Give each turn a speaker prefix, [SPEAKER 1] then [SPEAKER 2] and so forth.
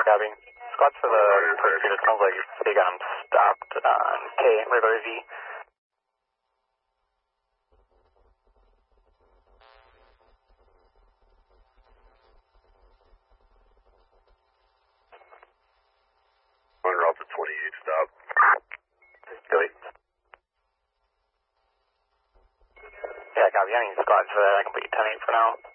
[SPEAKER 1] copy. Squad for the pursuit, it sounds like they got him stopped on K, radar Z.
[SPEAKER 2] On route to 28, stop.
[SPEAKER 1] Really? Yeah, copy. I need squad for that. I can put you 10-8 for now.